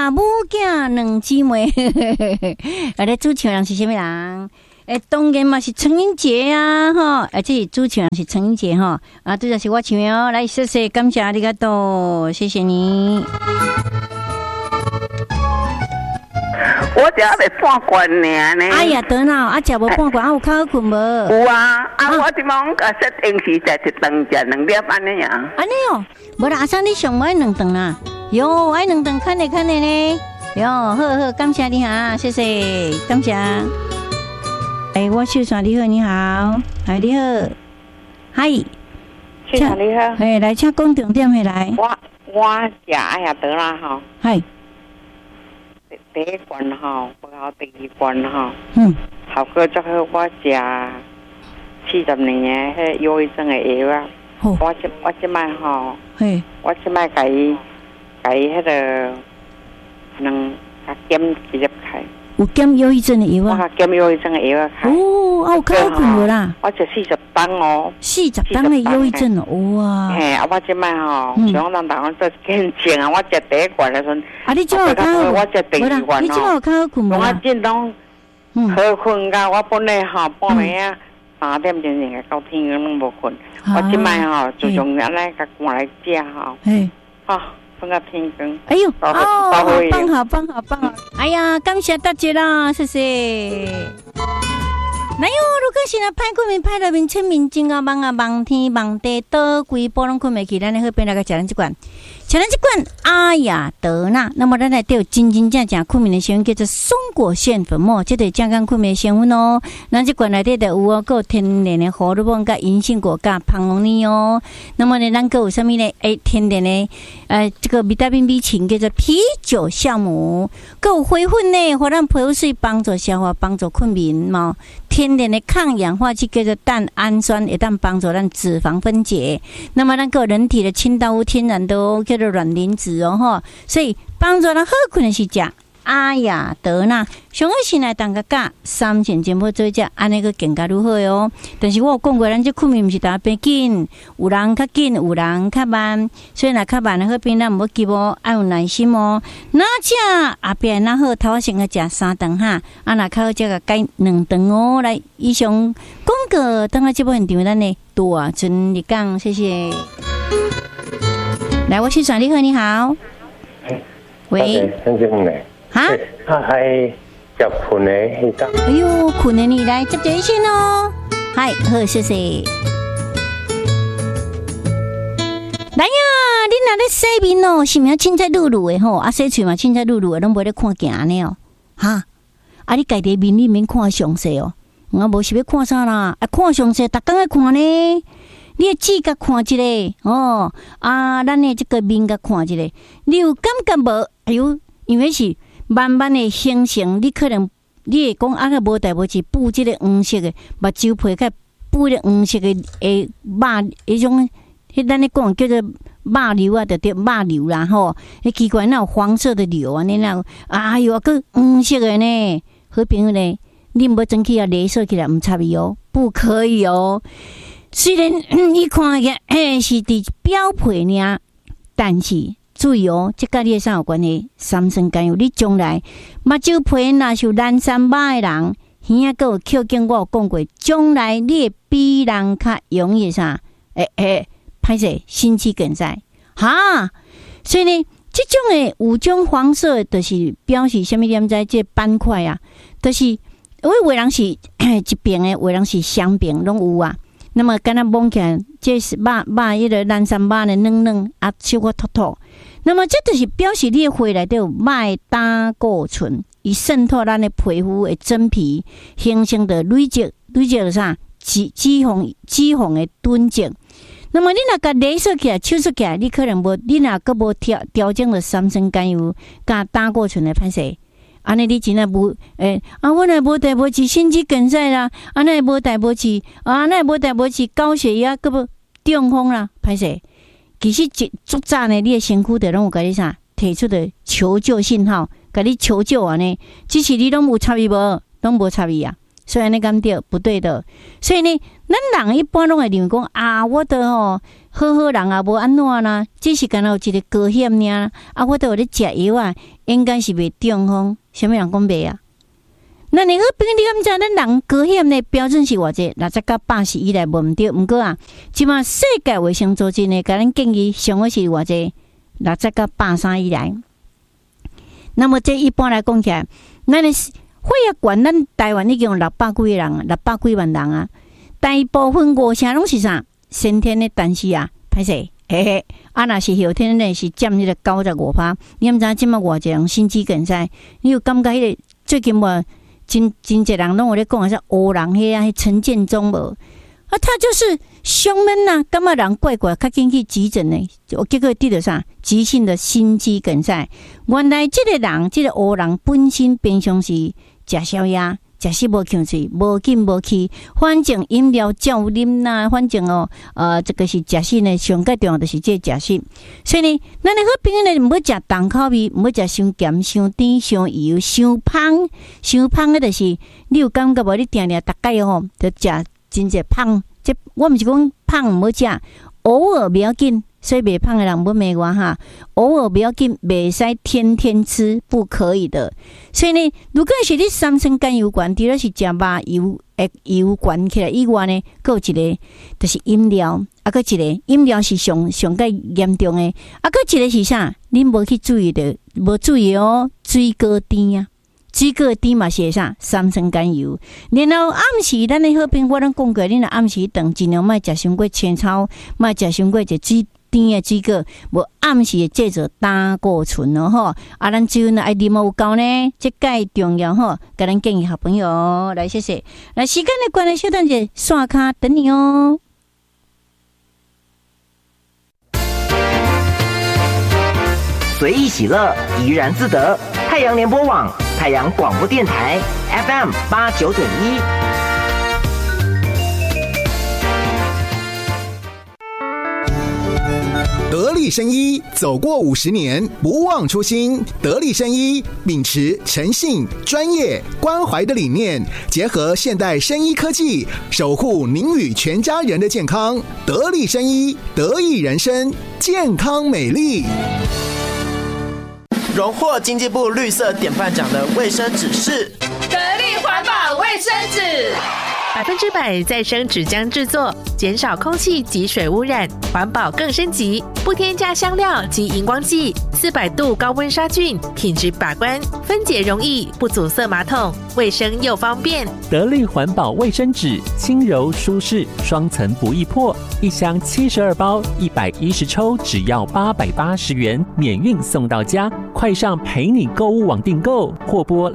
呀，母囝两姊妹，来主唱人是什么人？当然嘛是陈英杰啊，哈，而且主唱人是陈英杰哈，啊，这就是我唱的哦，来，谢谢，感谢ありがとう，谢谢你。 我只要被半关呢。 哎呀，得啦，啊，食无半关，啊，有较好困无？ 有啊，我即帮甲说平时食一顿食2粒安尼啊。 安尼哦，无啦，阿三你上爱2顿啦，哟，爱2顿，看的呢，哟，好，感谢你哈，谢谢，感谢。我秀传你好，你好，你好，嗨， 秀传你好， 来，请讲重点回来。 我食哎呀得啦吼， 嗨。 第一关吼，不好第二关吼，效果最好。我食40年的迄忧郁症的药啊，我即摆吼，我即摆甲伊迄个甲减几粒开。 有减忧郁症的药啊？ 我减忧郁症的药啊开。 哦，有较好困无啦？ 我食40担哦 ，40担的忧郁症哦，哇！ 嘿，我即摆吼，想咱台湾做见证啊，我食第一罐的时阵， 你即有较好？ 我食第二罐你即有较好困无？ 我真拢好困噶，我本来吼半暝啊3点钟钟到天光拢无困，我即摆吼自从安尼甲赶来食吼，瞓到天光。 哎呦，棒好！哎呀，感谢大家啦，谢谢。来哟，如果是歹困眠、歹入眠、清明症啊、梦天、梦地，倒规波拢困袂去，咱好变来个食咱这罐，哎呀得啦。那么咱来对真正困眠的成分叫做松果苋粉末，这个健康困眠的成分哦。咱这罐内底就有哦，有天然的荷尔蒙、甲银杏果、甲胖龙尼哦。那么呢，咱个有啥物呢？天然的这个维他命 B 群叫做啤酒酵母，个有花粉呢，互咱皮肤水帮助消化、帮助困眠嘛。天然的抗氧化剂叫做蛋氨酸，会当帮助咱脂肪分解。那么咱个人体的清道夫天然的哦，叫做卵磷脂哦吼，所以帮助咱好困的是食。哎呀，得啦！上个先来当个价3钱钱要做只，安尼个更加如何哦？但是我有讲过，咱这困眠毋是大家变紧，有人较紧，有人较慢，所以若较慢的好边，咱毋要急哦，爱有耐心哦。那只后壁那好，头先个食3顿哈，若较好，则个改2顿哦。来，以上广告，等下这部现场咱的大尊你讲，谢谢。来，我是转你好，你好。喂。哈？ 还食困的迄个。 哎呦，困的你来接电先哦。嗨，好，谢谢。来呀，你若咧洗面哦，是毋是凊彩露露的吼？洗喙嘛凊彩露露的，拢无咧看镜呢哦。哈？你家己面你免看详细哦。我无是要看啥啦？看详细，逐工爱看呢。你的指甲看一个哦，咱的这个面甲看一个，你有感觉无？哎呦，因为是。慢慢的形成，你可能你会讲无代无志补这个黄色的目睭皮，甲补个黄色的肉，迄种咱咧讲叫做肉瘤啊，就对肉瘤啦吼。奇怪，那有黄色的瘤啊，你那哎呦，个黄色的呢？好朋友呢，你无争气啊，镭射起来唔插伊哦，不可以哦。虽然你看起是伫表皮尔，但是。注意哦，这甲你啥有关系？三酸甘油，你将来目睭皮若是有蓝三巴的人，耳仔有口径，我有讲过，将来你会比人较容易啥？歹势心肌梗塞哈。所以呢，这种的有种黄色，就是表示什么？点在这斑块啊，就是有人是一边的，有人是双边拢有啊。那么敢若摸起来，这是肉迄个蓝三巴的嫩嫩啊，小可凸凸。那么这就是表示你的血内底有麦胆固醇，伊渗透咱的皮肤的真皮，形成的累积啥脂肪的囤积。那么你若甲镭射起来、抽出起来，你可能无，你若个无调整了三酸甘油加胆固醇的歹势，安尼你真诶无我若无代无志心肌梗塞啦，安尼无代无志高血压个无中风啦，歹势。其实足早呢，你的身躯就拢有甲你啥提出的求救信号，甲你求救安尼，只是你拢有插伊无，拢无插伊啊。 所以安尼敢对不对的？所以呢，咱人一般拢会认为讲啊，我都好好人啊，无安怎啦，只是干有一个高险尔啊，我都有咧食药啊，应该是袂中风。什么人讲袂啊？那你好朋友，你敢知咱人高险的标准是偌济？60到80以内无毋对。毋过啊，即马世界卫生组织呢，甲咱建议上好是偌济？60到83以内。那么这一般来讲起来，咱的血液管，咱台湾已经有600几个人，600几万人啊。大部分5成拢是啥？先天的，但是啊，歹势，嘿嘿。啊，若是后天呢，是占迄个95%。你毋知即马偌济人心肌梗塞？你有感觉迄个最近无？真侪人拢有咧讲，是黑人迄啊，陈建中无啊，他就是胸闷呐，感觉人怪怪，较紧去急诊呢。结果得到啥？急性的心肌梗塞。原来这个人，这个黑人本身平常是食宵夜，食食无控制，无紧无气，反正饮料照啉呐，反正这个是食食呢，上个重要就是这食食。所以呢，咱的好朋友呢，唔要食重口味，唔要食伤咸、伤甜、伤油、伤芳。伤芳的就是你有感觉无？你定定大概吼，就食真侪芳。这我唔是讲胖唔好食，偶尔不要紧。所以袂胖的人不骂我哈，偶尔不要紧，袂使天天吃，不可以的。所以呢，如果是你三酸甘油管，除了是食肉油油管起来以外呢，还有一个就是饮料，啊，搁一个饮料是上个严重的，啊，搁一个是啥？恁无去注意的，无注意哦，水果甜啊。水果甜嘛是啥？三酸甘油。然后暗时，咱的好朋友我拢讲过，恁若暗时顿尽量莫食伤过青草，莫食伤过这水甜的水果，无暗时会制造胆固醇哦吼。啊，咱只有呢爱啉有够呢，这介重要吼。甲咱建议好朋友来谢谢。来时间的关系，小等者刷卡等你哦。 随意喜乐，怡然自得。太阳联播网，太阳广播电台 FM89.1。 得力生医走过50年，不忘初心。得力生医秉持诚信、专业、关怀的理念，结合现代生医科技，守护您与全家人的健康。得力生医，得益人生，健康美丽。 荣获经济部绿色典范奖的卫生纸是得力环保卫生纸 ，100%再生纸浆制作，减少空气及水污染，环保更升级，不添加香料及荧光剂，400度高温杀菌，品质把关，分解容易，不阻塞马桶，卫生又方便。 得力环保卫生纸，轻柔舒适，双层不易破，一箱72包，110抽，只要880元，免运送到家。快上陪你购物网订购，或拨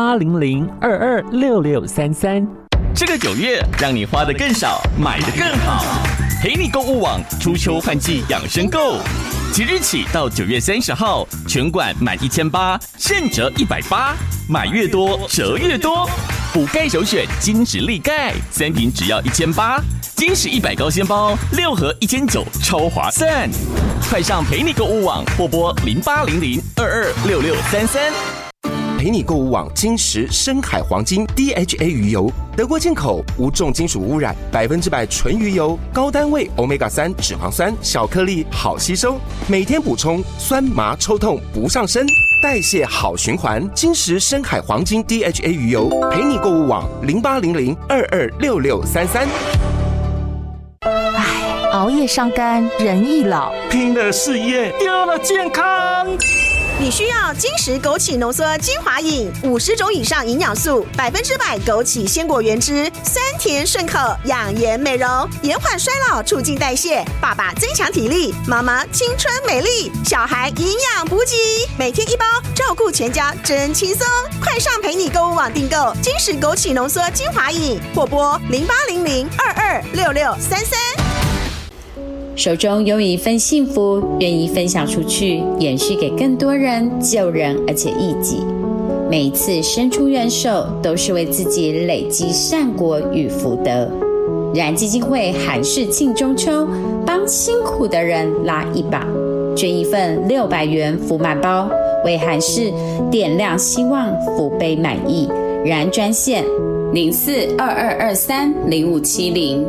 0800226633。 这个9月，让你花得更少，买得更好。陪你购物网初秋换季养生购，即日起到9月30号，全馆满1800，现折180，买越多折越多。补钙首选金石力钙，3瓶只要1800，金石100高纤包6盒1900，超划算。快上陪你购物网或拨0800226633。 陪你购物网金石深海黄金 DHA 鱼油，德国进口，无重金属污染，100%纯鱼油，高单位 Omega-3 脂肪酸，小颗粒好吸收，每天补充，酸麻抽痛不上身，代谢好循环。金石深海黄金 DHA 鱼油，陪你购物网0800226633。 熬夜伤肝，人易老， 拼了事业，丢了健康。 你需要金石枸杞浓缩精华饮，50种以上营养素，100%枸杞鲜果原汁，酸甜顺口，养颜美容，延缓衰老，促进代谢。爸爸增强体力，妈妈青春美丽，小孩营养补给，每天1包，照顾全家真轻松。快上陪你购物网订购金石枸杞浓缩精华饮，或拨0800226633。 手中有一份幸福，愿意分享出去，延续给更多人，救人而且益己。每一次伸出援手，都是为自己累积善果与福德。然基金会韩式庆中秋，帮辛苦的人拉一把，捐一份600元福满包，为韩式点亮希望，福杯满溢。然专线 0422230570。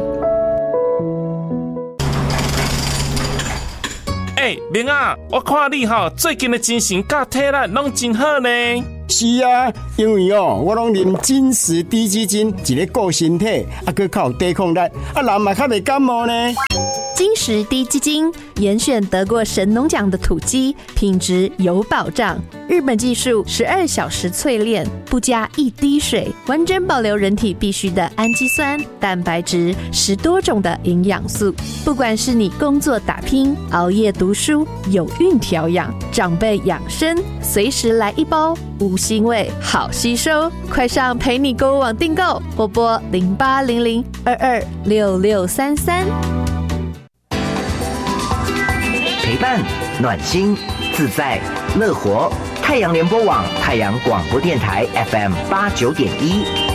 明啊，我看你最近的精神甲体力拢真好呢。 是啊，因为我拢啉金石低基金，一个顾身体，佮较有抵抗力，人嘛较袂感冒呢。 金石低基金严选得过神农奖的土鸡，品质有保障。日本技术12小时淬炼，不加一滴水，完整保留人体必需的氨基酸、蛋白质，10多种的营养素。不管是你工作打拼、熬夜读书、有孕调养、长辈养生，随时来一包，无腥味，好吸收。快上陪你购物网订购，拨拨0800226633。 陪伴、暖心、自在、乐活。太阳联播网、太阳广播电台 FM 89.1。